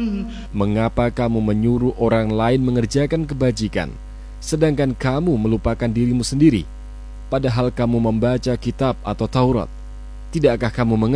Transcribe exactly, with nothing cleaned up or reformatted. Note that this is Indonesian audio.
Mengapa kamu menyuruh orang lain mengerjakan kebajikan, sedangkan kamu melupakan dirimu sendiri? Padahal kamu membaca kitab atau Taurat. Tidakkah kamu mengerti